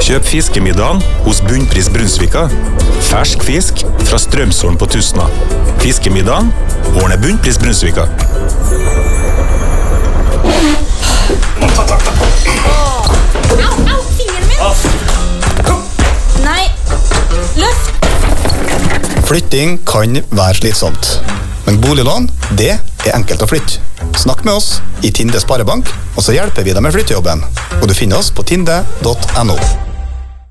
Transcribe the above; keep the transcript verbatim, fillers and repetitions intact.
Kjøp fiskemiddagen hos Bunnpris Brunsvika. Fersk fisk fra Strømsålen på Tusna. Fiskemiddagen ordner Bunnpris Brunsvika. Au, au, fingeren min! Nei, løft! Flytting kan være slitsomt. Men boliglån, det er enkelt å flytte. Snakk med oss i Tinde Sparebank, og så hjelper vi deg med flyttejobben. Og du finner oss på tinde punktum no.